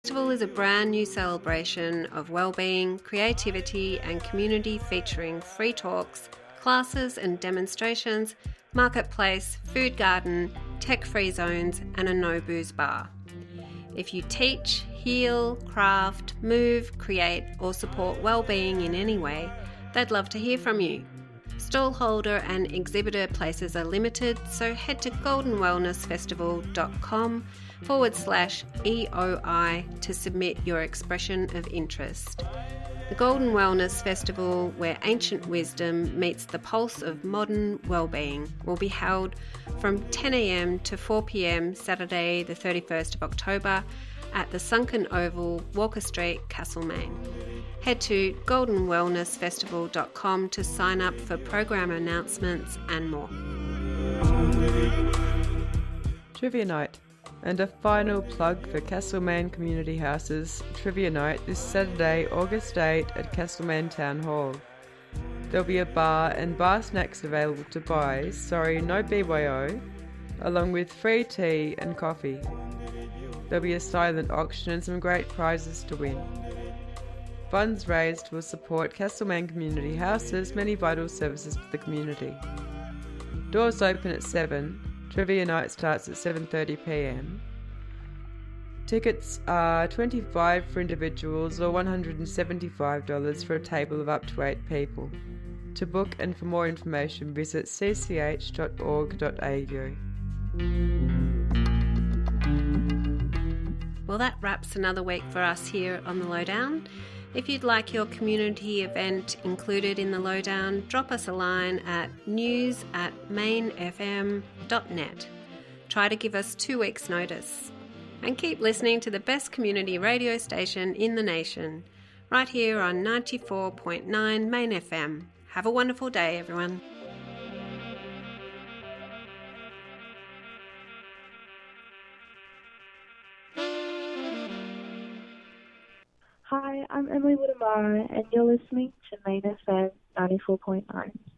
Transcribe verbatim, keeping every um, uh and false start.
Festival is a brand new celebration of wellbeing, creativity and community featuring free talks, classes and demonstrations, marketplace, food garden, tech-free zones and a no-booze bar. If you teach, heal, craft, move, create or support wellbeing in any way, they'd love to hear from you. Stallholder and exhibitor places are limited, so head to goldenwellnessfestival.com forward slash EOI to submit your expression of interest. The Golden Wellness Festival, where ancient wisdom meets the pulse of modern wellbeing, will be held from ten a m to four p m Saturday the thirty-first of October at the Sunken Oval, Walker Street, Castlemaine. Head to golden wellness festival dot com to sign up for program announcements and more. Trivia Night. And a final plug for Castlemaine Community House's Trivia Night this Saturday, August eighth at Castlemaine Town Hall. There'll be a bar and bar snacks available to buy, sorry, no B Y O, along with free tea and coffee. There'll be a silent auction and some great prizes to win. Funds raised will support Castlemaine Community House's many vital services to the community. Doors open at seven. Trivia night starts at seven thirty p m. Tickets are twenty-five dollars for individuals or one hundred seventy-five dollars for a table of up to eight people. To book and for more information, visit c c h dot org dot a u. Well, that wraps another week for us here on The Lowdown. If you'd like your community event included in The Lowdown, drop us a line at news at main f m dot net. Try to give us two weeks' notice. And keep listening to the best community radio station in the nation, right here on ninety-four point nine Main F M. Have a wonderful day, everyone. Hi, I'm Emily Woodamara, and you're listening to Main F M ninety-four point nine.